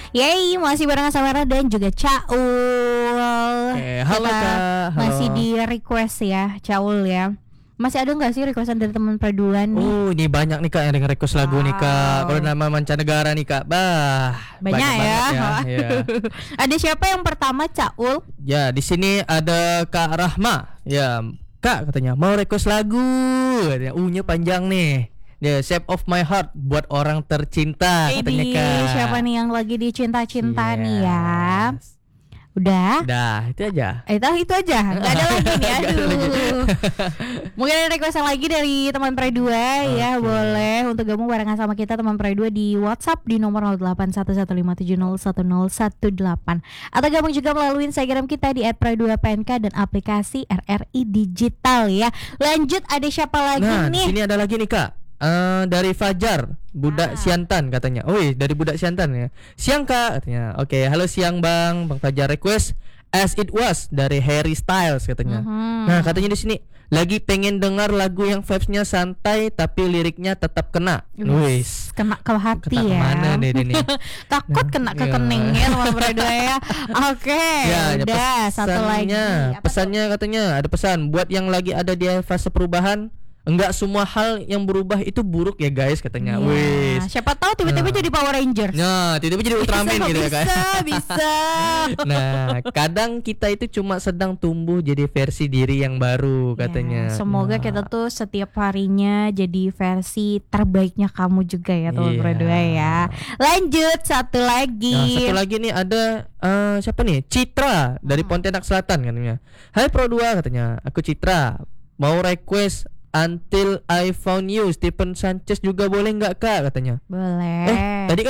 Yeay, masih barengan sama Ra dan juga Caul. Halo Kita Kak, halo. masih di request ya, Caul ya. Masih ada nggak sih requestan dari teman perduan nih? Ini banyak nih Kak yang dengan request lagu nih Kak. Kalau nama mancanegara nih Kak, Banyak ya. Ya. Ada siapa yang pertama, Caul? Ya, di sini ada Kak Rahma. Ya, Kak katanya mau request lagu. Katanya U-nya panjang nih. The Shape of My Heart buat orang tercinta katanya Ini Kak. siapa nih yang lagi dicinta-cinta nih ya? Yes. Udah? Dah, itu aja. Itu aja, nggak ada lagi nih, Nggak ada lagi. aduh. Mungkin ada requestan lagi dari teman Pre 2 ya, Oke. boleh untuk gabung barengan sama kita teman Pre 2 di WhatsApp di nomor 0811570118 atau gabung juga melalui Instagram kita di @pre2pnk dan aplikasi RRI Digital ya. Lanjut, ada siapa lagi Nah, di nih? sini ada lagi nih Kak. Dari Fajar, budak Siantan katanya. Dari budak Siantan ya. Siang Kak katanya. Oke, halo siang Bang. Bang Fajar request As It Was dari Harry Styles katanya. Nah, katanya di sini lagi pengen dengar lagu yang vibes-nya santai tapi liriknya tetap kena. Wis. Kena ke hati Kena ya. kemana nih dia nih? Takut kena ke Iya. keningnya teman Pre 2 ya. Oke, Ya, ada udah satu lagi. Apa tuh? Pesannya katanya ada pesan buat yang lagi ada di fase perubahan. Enggak semua hal yang berubah itu buruk ya guys katanya. Iya. Wis. Siapa tahu tiba-tiba Nah. jadi Power Rangers. Nah, tiba-tiba jadi Ultraman gitu ya kan. Bisa. Nah, kadang kita itu cuma sedang tumbuh jadi versi diri yang baru katanya. Ya, semoga Nah, kita tuh setiap harinya jadi versi terbaiknya kamu juga ya teman Iya. Pre 2 ya. Lanjut satu lagi. Nah, satu lagi nih ada siapa nih? Citra dari Pontianak Selatan katanya. Hai Pro 2 katanya. Aku Citra. Mau request Until I Found You Stephen Sanchez juga boleh nggak Kak katanya. Boleh. Tadi kan